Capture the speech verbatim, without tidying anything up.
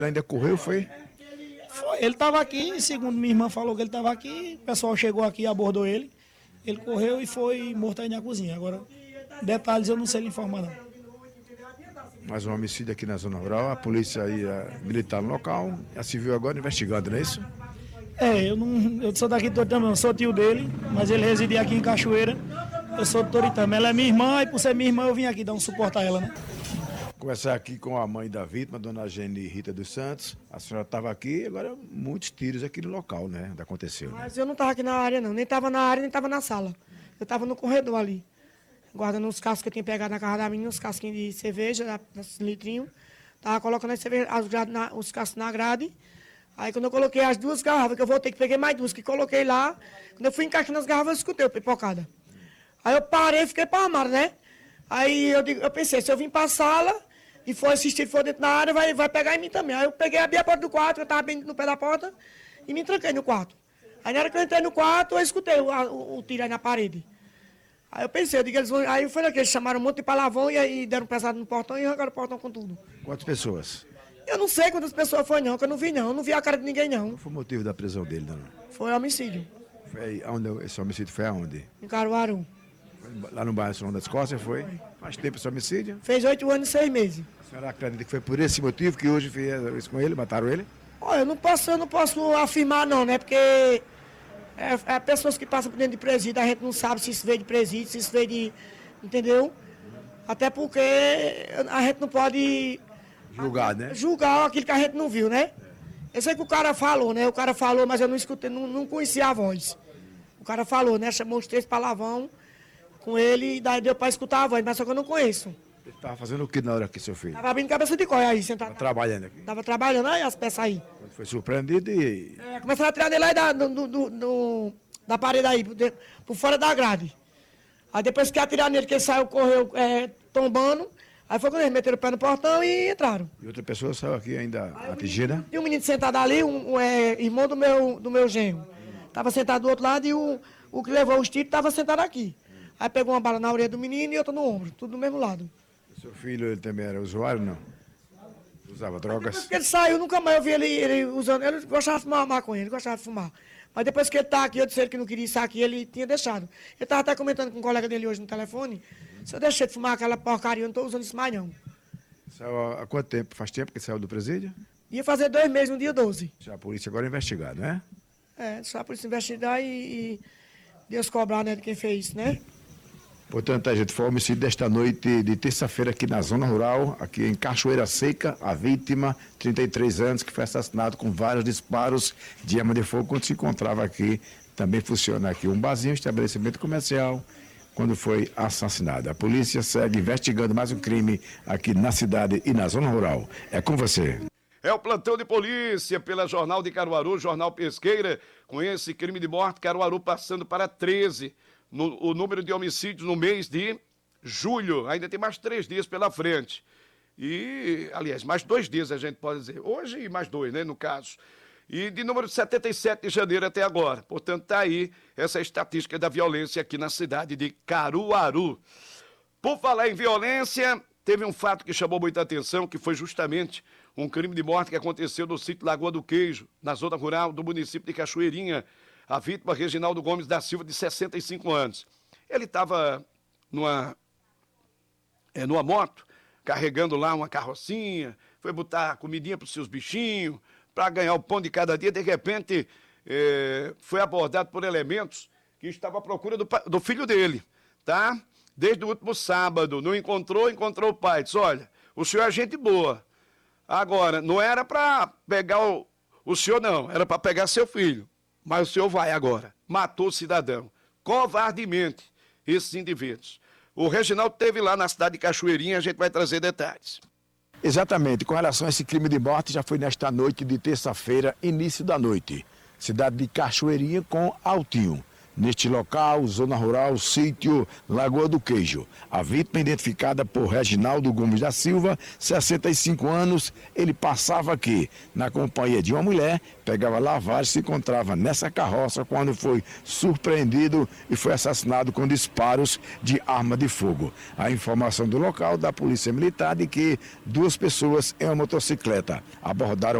Ainda correu, foi? Foi, ele estava aqui, segundo minha irmã falou que ele estava aqui, o pessoal chegou aqui e abordou ele. Ele correu e foi morto aí na cozinha. Agora, detalhes eu não sei lhe informar, não. Mais um homicídio aqui na zona rural, a polícia aí, a militar no local, a civil agora investigando, não é isso? É, eu não, eu sou daqui do Toritama, eu sou tio dele, mas ele residia aqui em Cachoeira. Eu sou do Toritama, ela é minha irmã e por ser minha irmã eu vim aqui dar um suporte a ela, né? Conversar aqui com a mãe da vítima, dona Gene Rita dos Santos. A senhora estava aqui, agora muitos tiros aqui no local, né? Onde aconteceu. Né? Mas eu não estava aqui na área, não. Nem estava na área, nem estava na sala. Eu estava no corredor ali, guardando os cascos que eu tinha pegado na casa da menina, os casquinhos de cerveja, nos litrinhos. Estava colocando as cerveja, as, na, os cascos na grade. Aí quando eu coloquei as duas garrafas, que eu voltei, que peguei mais duas, que coloquei lá, quando eu fui encaixando as garrafas, eu escutei a pipocada. Aí eu parei e fiquei parado, né? Aí eu, digo, eu pensei, se eu vim para a sala e for assistir, for dentro da área, vai, vai pegar em mim também. Aí eu peguei, abri a porta do quarto, eu estava bem no pé da porta, e me tranquei no quarto. Aí na hora que eu entrei no quarto, eu escutei o, o, o tiro aí na parede. Aí eu pensei, eu digo, eles vão, aí foi aqui, eles chamaram um monte de palavrão e aí deram pesado no portão e arrancaram o portão com tudo. Quantas pessoas? Eu não sei quantas pessoas foi não, que eu não vi não, eu não vi a cara de ninguém não. Qual foi o motivo da prisão dele, dona? Foi homicídio. Foi aonde, esse homicídio foi aonde? Em Caruaru. Foi lá no bairro São João das Costas, foi? foi? Faz tempo esse homicídio? Fez oito anos e seis meses. A senhora acredita que foi por esse motivo que hoje fez isso com ele, mataram ele? Olha, eu não posso, eu não posso afirmar não, né, porque é, é pessoas que passam por dentro de presídio, a gente não sabe se isso veio de presídio, se isso veio de, entendeu? Até porque a gente não pode... Julgar, né? Julgar aquilo que a gente não viu, né? Eu sei que o cara falou, né? O cara falou, mas eu não escutei, não, não conhecia a voz. O cara falou, né? Chamou os três palavrão com ele e daí deu para escutar a voz, mas só que eu não conheço. Ele estava fazendo o que na hora aqui, seu filho? Tava abrindo cabeça de coi aí, sentado. Tava trabalhando aqui? Tava trabalhando aí, as peças aí. Quando foi surpreendido e... É, começaram a tirar dele aí da, do, do, do, da parede aí, por, de, por fora da grade. Aí depois que atiraram nele, que ele saiu, correu é, tombando, aí foi quando eles meteram o pé no portão e entraram. E outra pessoa saiu aqui ainda atingida? Tinha um menino sentado ali, um, um é, irmão do meu, do meu genro. Estava sentado do outro lado e o, o que levou os tiros estava sentado aqui. Aí pegou uma bala na orelha do menino e outra no ombro, tudo do mesmo lado. O seu filho, ele também era usuário, não? Usava drogas? Depois que ele saiu, nunca mais eu vi ele, ele usando. Ele gostava de fumar maconha, ele gostava de fumar. Mas depois que ele está aqui, eu disse ele que não queria estar aqui, ele tinha deixado. Ele estava até comentando com um colega dele hoje no telefone. Se eu deixei de fumar aquela porcaria, eu não estou usando isso mais não. Saiu há quanto tempo? Faz tempo que saiu do presídio? Ia fazer dois meses no dia doze. Já a polícia agora é investigada, né? É, só a polícia investigar e, e Deus cobrar, né, de quem fez isso, né? Portanto, a gente foi o homicídio desta noite de terça-feira aqui na zona rural, aqui em Cachoeira Seca, a vítima, trinta e três anos, que foi assassinado com vários disparos de arma de fogo quando se encontrava aqui. Também funciona aqui um barzinho, um estabelecimento comercial, quando foi assassinado. A polícia segue investigando mais um crime aqui na cidade e na zona rural. É com você. É o plantão de polícia pela Jornal de Caruaru, Jornal Pesqueira, com esse crime de morte, Caruaru passando para treze. No, o número de homicídios no mês de julho. Ainda tem mais três dias pela frente. E, aliás, mais dois dias a gente pode dizer. Hoje e mais dois, né, no caso. E de número de setenta e sete de janeiro até agora. Portanto, está aí essa estatística da violência aqui na cidade de Caruaru. Por falar em violência, teve um fato que chamou muita atenção, que foi justamente um crime de morte que aconteceu no sítio Lagoa do Queijo, na zona rural do município de Cachoeirinha. A vítima, Reginaldo Gomes da Silva, de sessenta e cinco anos. Ele estava numa, é, numa moto, carregando lá uma carrocinha, foi botar comidinha para os seus bichinhos, para ganhar o pão de cada dia. De repente, é, foi abordado por elementos que estavam à procura do, do filho dele, tá? Desde o último sábado, não encontrou, encontrou o pai. Disse, olha, o senhor é gente boa. Agora, não era para pegar o, o senhor, não, era para pegar seu filho. Mas o senhor vai agora. Matou o cidadão. Covardemente, esses indivíduos. O Reginaldo esteve lá na cidade de Cachoeirinha, a gente vai trazer detalhes. Exatamente. Com relação a esse crime de morte, já foi nesta noite de terça-feira, início da noite. Cidade de Cachoeirinha com Altinho. neste local, zona rural, sítio Lagoa do Queijo. A vítima, identificada por Reginaldo Gomes da Silva, sessenta e cinco anos, ele passava aqui na companhia de uma mulher, pegava lavagem, se encontrava nessa carroça quando foi surpreendido e foi assassinado com disparos de arma de fogo. A informação do local da Polícia Militar de que duas pessoas em uma motocicleta abordaram